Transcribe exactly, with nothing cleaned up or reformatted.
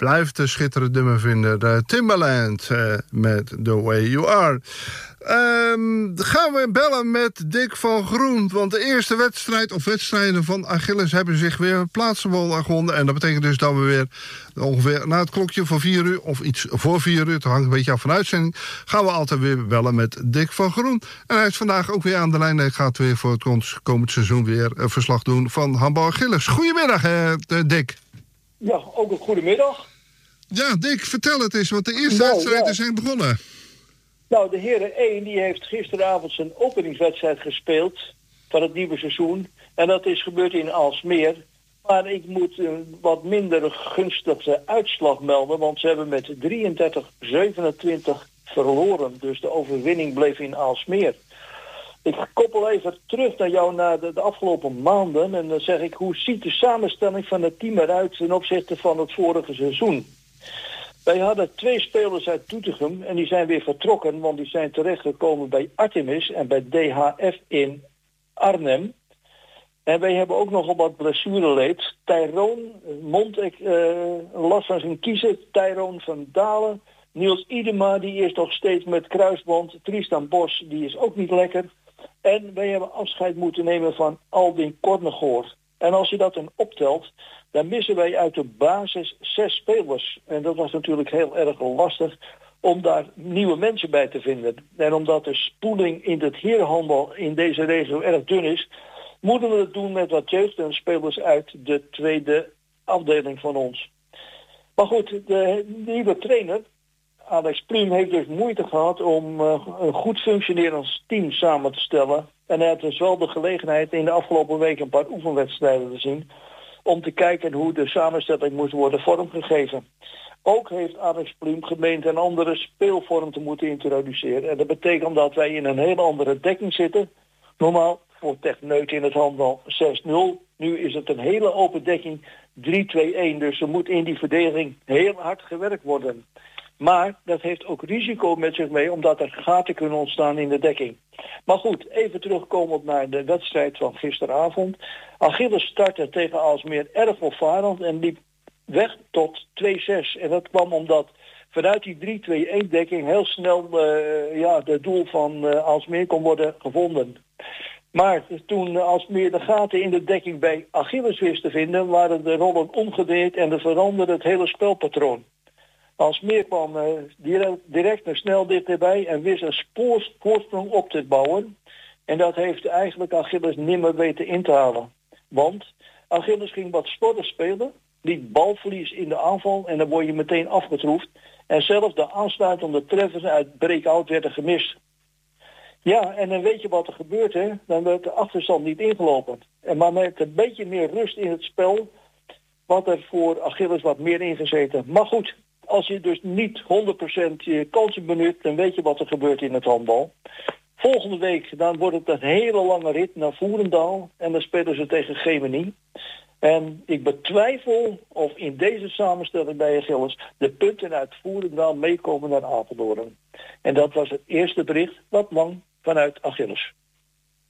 blijft de schitterende nummer vinden. De Timbaland uh, met The Way You Are. Um, gaan we bellen met Dick van Groen. Want de eerste wedstrijd of wedstrijden van Achilles hebben zich weer plaatsen gewonnen. En dat betekent dus dat we weer ongeveer na het klokje van vier uur... of iets voor vier uur, het hangt een beetje af van de uitzending... gaan we altijd weer bellen met Dick van Groen. En hij is vandaag ook weer aan de lijn. Hij gaat weer voor het komend seizoen weer een verslag doen van Handbal Achilles. Goedemiddag, eh, Dick. Ja, ook een goedemiddag. Ja, Dick, vertel het eens, want de eerste nou, wedstrijd ja. is zijn begonnen. Nou, de heren één die heeft gisteravond zijn openingswedstrijd gespeeld van het nieuwe seizoen. En dat is gebeurd in Aalsmeer. Maar ik moet een wat minder gunstige uitslag melden, want ze hebben met drieëndertig zevenentwintig verloren. Dus de overwinning bleef in Aalsmeer. Ik koppel even terug naar jou naar de, de afgelopen maanden. En dan zeg ik, hoe ziet de samenstelling van het team eruit ten opzichte van het vorige seizoen? Wij hadden twee spelers uit Doetinchem en die zijn weer vertrokken, want die zijn terechtgekomen bij Artemis en bij D H F in Arnhem. En wij hebben ook nogal wat blessureleed. Tyrone, mond, ik uh, last van zijn kiezen. Tyrone van Dalen. Niels Idema, die is nog steeds met kruisband. Tristan Bos, die is ook niet lekker. En wij hebben afscheid moeten nemen van Albin Kornegoor. En als je dat dan optelt, dan missen wij uit de basis zes spelers. En dat was natuurlijk heel erg lastig om daar nieuwe mensen bij te vinden. En omdat de spoeling in het herenhandbal in deze regio erg dun is, moeten we het doen met wat jeugd en spelers uit de tweede afdeling van ons. Maar goed, de nieuwe trainer, Alex Plum, heeft dus moeite gehad om uh, een goed functionerend team samen te stellen. En hij had dus wel de gelegenheid in de afgelopen week een paar oefenwedstrijden te zien om te kijken hoe de samenstelling moest worden vormgegeven. Ook heeft Alex Plum gemeend een andere speelvorm te moeten introduceren. En dat betekent dat wij in een hele andere dekking zitten. Normaal voor techneuten in het handbal zes nul. Nu is het een hele open dekking drie twee een. Dus er moet in die verdediging heel hard gewerkt worden. Maar dat heeft ook risico met zich mee, omdat er gaten kunnen ontstaan in de dekking. Maar goed, even terugkomend naar de wedstrijd van gisteravond. Achilles startte tegen Aalsmeer erg opvarend en liep weg tot twee zes. En dat kwam omdat vanuit die drie twee een dekking heel snel uh, ja, het doel van uh, Aalsmeer kon worden gevonden. Maar toen Aalsmeer de gaten in de dekking bij Achilles wist te vinden, waren de rollen omgedraaid en er veranderde het hele spelpatroon. Aalsmeer kwam uh, direct, direct en snel dichterbij en wist een spoor, voorsprong op te bouwen. En dat heeft eigenlijk Achilles nimmer weten in te halen. Want Achilles ging wat slordig spelen, liet balverlies in de aanval en dan word je meteen afgetroefd. En zelfs de aansluitende treffers uit break-out werden gemist. Ja, en dan weet je wat er gebeurt, hè? Dan werd de achterstand niet ingelopen. En maar met een beetje meer rust in het spel, wat er voor Achilles wat meer ingezeten. Maar goed, als je dus niet honderd procent je kansen benut, dan weet je wat er gebeurt in het handbal. Volgende week dan wordt het een hele lange rit naar Voerendaal en dan spelen ze tegen Gemini. En ik betwijfel of in deze samenstelling bij Achilles de punten uit Voerendaal meekomen naar Apeldoorn. En dat was het eerste bericht wat lang vanuit Achilles.